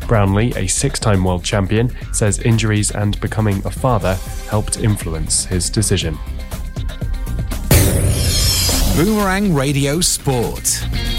Brownlee, a 6-time world champion, says injuries and becoming a father helped influence his decision. Boomerang Radio Sport.